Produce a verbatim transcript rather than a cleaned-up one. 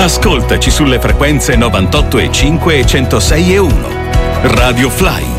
Ascoltaci sulle frequenze novantotto e cinque e centosei e uno. Radio Fly.